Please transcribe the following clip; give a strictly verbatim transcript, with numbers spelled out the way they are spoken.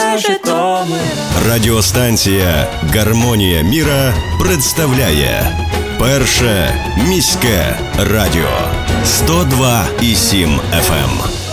Житомира. Радіостанція «Гармонія міра» представляє Перше міське радіо сто два і сім еф ем.